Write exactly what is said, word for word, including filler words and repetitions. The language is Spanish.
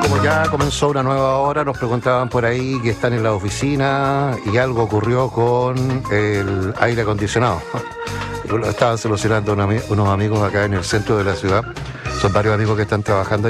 Como ya comenzó una nueva hora, nos preguntaban por ahí que están en la oficina y algo ocurrió con el aire acondicionado. Lo estaban solucionando unos amigos acá en el centro de la ciudad. Son varios amigos que están trabajando